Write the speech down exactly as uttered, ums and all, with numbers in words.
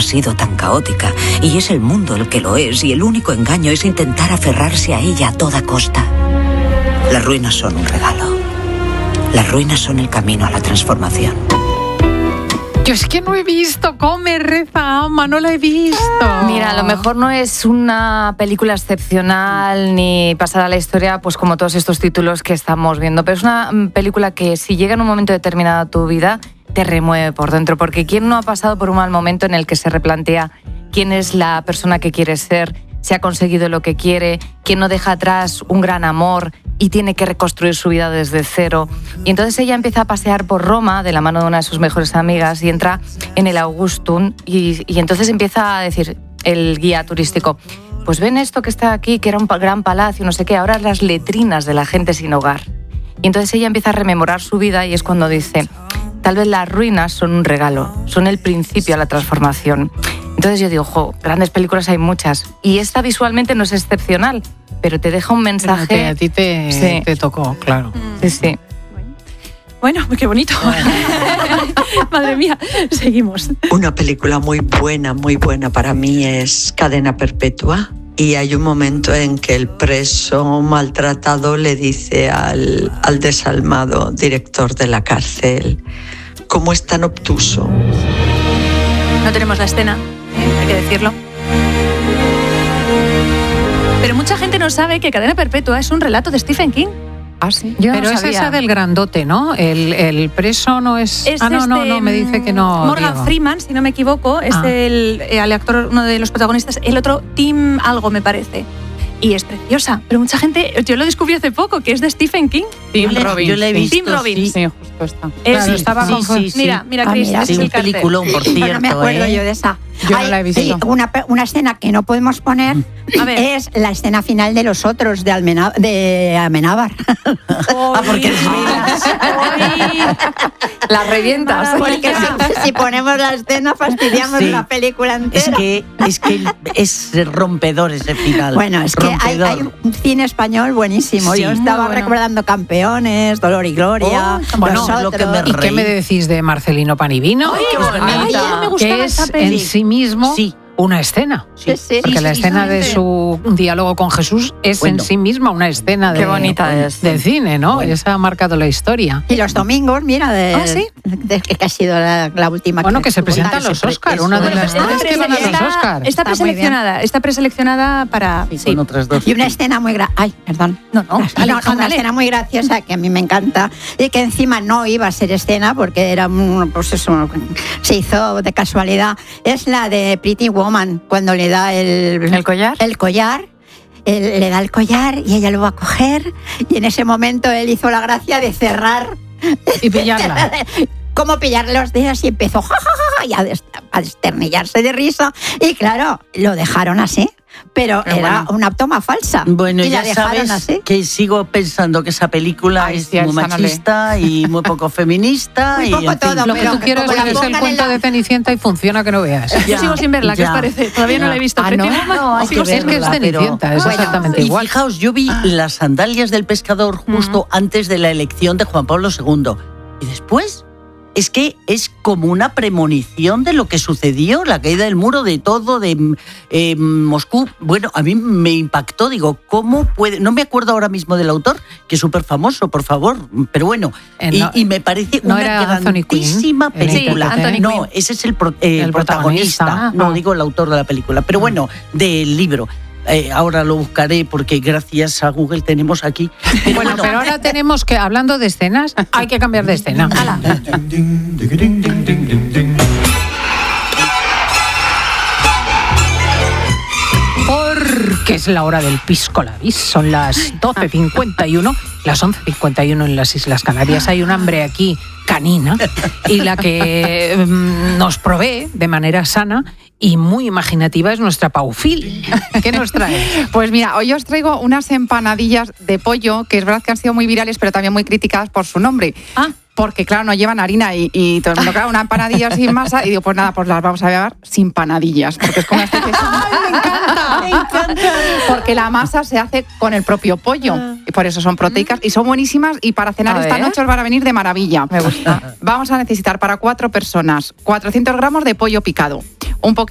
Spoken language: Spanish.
ha sido tan caótica, y es el mundo el que lo es, y el único engaño es intentar aferrarse a ella a toda costa. Las ruinas son un regalo. Las ruinas son el camino a la transformación. Yo es que no he visto Come, Reza, Ama, no la he visto. Mira, a lo mejor no es una película excepcional ni pasada a la historia, pues como todos estos títulos que estamos viendo, pero es una película que si llega en un momento determinado a tu vida, te remueve por dentro, porque ¿quién no ha pasado por un mal momento en el que se replantea quién es la persona que quiere ser, si ha conseguido lo que quiere, quién no deja atrás un gran amor y tiene que reconstruir su vida desde cero? Y entonces ella empieza a pasear por Roma de la mano de una de sus mejores amigas y entra en el Augustum y, y entonces empieza a decir el guía turístico, pues ven esto que está aquí, que era un gran palacio, no sé qué, ahora las letrinas de la gente sin hogar. Y entonces ella empieza a rememorar su vida y es cuando dice, tal vez las ruinas son un regalo, son el principio a la transformación. Entonces yo digo, jo, grandes películas hay muchas. Y esta visualmente no es excepcional, pero te deja un mensaje... Pero a ti te, sí. te tocó, claro. Sí, sí. Bueno, qué bonito. Madre mía, seguimos. Una película muy buena, muy buena para mí es Cadena Perpetua. Y hay un momento en que el preso maltratado le dice al, al desalmado director de la cárcel, ¿cómo es tan obtuso? No tenemos la escena, ¿eh? Hay que decirlo. Pero mucha gente no sabe que Cadena Perpetua es un relato de Stephen King. Ah, sí. Yo Pero no es sabía. esa del grandote, ¿no? El, el preso no es... Es ah, no, no, este, no, me dice que no. Morgan Diego. Freeman, si no me equivoco, es Ah. el, el actor, uno de los protagonistas. El otro, Tim algo, me parece. Y es preciosa. Pero mucha gente, yo lo descubrí hace poco, que es de Stephen King. Tim Robbins. Yo la he visto. Tim Robbins. Sí, justo está. Es- Claro, estaba sí, con... sí, sí. Mira, mira, Ah, Chris, mira, ese Sí, es un el cartel. peliculón, por cierto. No me acuerdo ¿eh? yo de esa. Yo no la he visto. sí, una, pe- una escena que no podemos poner A ver. es la escena final de Los Otros, de, Almena- de Amenábar. Ah, porque eres Las revientas. Porque si, si ponemos la escena fastidiamos Sí. la película entera. Es que, es que es rompedor ese final. Bueno, es que hay, Rompedor. hay un cine español buenísimo. Sí, Yo muy estaba bueno. recordando Campeones, Dolor y Gloria, Oh, bueno, Los lo que Otros. me ¿Y qué me decís de Marcelino Panivino? Ay, qué bonita. Ay, Ayer me gustaba Que esa es peli. en sí mismo Sí. una escena. Sí, sí. Porque Sí, la sí, escena de exactamente. su diálogo con Jesús es Bueno. en sí misma una escena de, Qué bonita es. de cine, ¿no? Bueno. Esa ha marcado la historia. Y los domingos, mira, de, Ah, ¿sí? de- que ha sido la, la última. Bueno, que se tuvo. presentan los Oscar, eso una de es. las Está tres que van a los Está- Oscar. Está Está muy preseleccionada, está preseleccionada para... Sí, sí. con otras dos. Y una escena muy gra Ay, perdón. No, no, dale, No, hija, una dale. escena muy graciosa que a mí me encanta y que encima no iba a ser escena porque era un, pues eso, se hizo de casualidad. Es la de Pretty Woman, cuando le da el, ¿El collar? el collar. Él le da el collar y ella lo va a coger y en ese momento él hizo la gracia de cerrar. Y pillarla. Cómo pillarle los dedos y empezó ja, ja, ja, ja, y a, des- a desternillarse de risa. Y claro, lo dejaron así, pero Pero era bueno. una toma falsa. Bueno, y ya la dejaron sabes así. que sigo pensando que esa película Ay, es sí, a muy esa no le- machista y muy poco feminista. Muy y, poco en fin. todo, Lo que pero tú quieres como la es el pongan en cuento la- de Cenicienta y funciona que no veas. Yo sigo sin verla, ¿qué os ya. parece? Todavía no la he visto. Ah, Pretty ¿no? Woman, No, hay sigo que sin Es que es verla, pero- Cenicienta, es Bueno, exactamente Y igual. fijaos, yo vi las sandalias del pescador justo antes de la elección de Juan Pablo segundo. Y después, es que es como una premonición de lo que sucedió, la caída del muro, de todo, de eh, Moscú. Bueno, a mí me impactó, digo, ¿cómo puede...? No me acuerdo ahora mismo del autor, que es súper famoso, por favor, pero bueno, Eh, y, no- y me parece ¿no una era Anthony Quinn? grandísima El película. Sí, Anthony no, Quinn. ese es el, pro- eh, El el protagonista, protagonista. no Ah. digo el autor de la película, pero bueno, del libro. Eh, ahora lo buscaré porque gracias a Google tenemos aquí. Bueno, pero ahora tenemos que, hablando de escenas, hay que cambiar de escena. Porque es la hora del pisco labis, son las doce cincuenta y uno, las once cincuenta y uno en las Islas Canarias. Hay un hambre aquí canina y la que mm, nos provee de manera sana y muy imaginativa es nuestra Paufil. ¿Qué nos trae? Pues mira, hoy os traigo unas empanadillas de pollo que es verdad que han sido muy virales, pero también muy criticadas por su nombre. Ah. Porque, claro, no llevan harina y, y todo el mundo, claro, una empanadilla sin masa. Y digo, pues nada, pues las vamos a llamar sin panadillas, porque es como una especie de... ¡Ay, me encanta! ¡Me encanta! Porque la masa se hace con el propio pollo. Y por eso son proteicas y son buenísimas. Y para cenar A esta ver. noche os van a venir de maravilla. Me gusta. Vamos a necesitar para cuatro personas cuatrocientos gramos de pollo picado, un poquito